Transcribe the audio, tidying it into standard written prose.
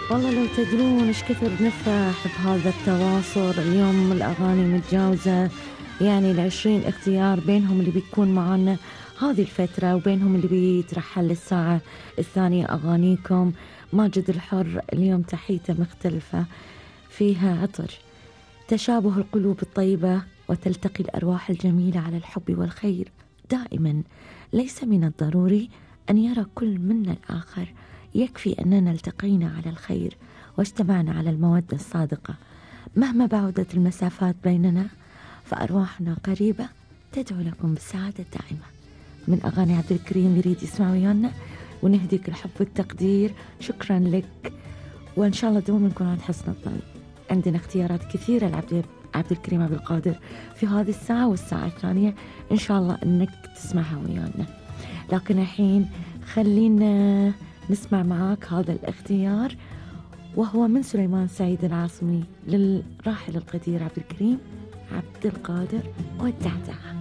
والله لو تدرون ايش كثر نفرح بهذا التواصل اليوم. الأغاني متجاوزة يعني ال20 اختيار، بينهم اللي بيكون معانا هذه الفترة وبينهم اللي بيترحل للساعة الثانية. أغانيكم ماجد الحر اليوم تحيته مختلفة، فيها عطر، تشابه القلوب الطيبة وتلتقي الأرواح الجميلة على الحب والخير دائما. ليس من الضروري أن يرى كل منا الآخر، يكفي أننا التقينا على الخير واجتمعنا على المودة الصادقة. مهما بعدت المسافات بيننا فأرواحنا قريبة، تدعو لكم بالسعادة الدائمة. من أغاني عبد الكريم يريد يسمع ويانا ونهديك الحب والتقدير. شكرا لك، وإن شاء الله دوما نكون عند حسن الظن. عندنا اختيارات كثيرة لعبد الكريم عبد القادر في هذه الساعة والساعة الثانية، إن شاء الله أنك تسمعها ويانا. لكن الحين خلينا نسمع معاك هذا الاختيار، وهو من سليمان سعيد العاصمي للراحل القدير عبد الكريم عبد القادر والدعدعة.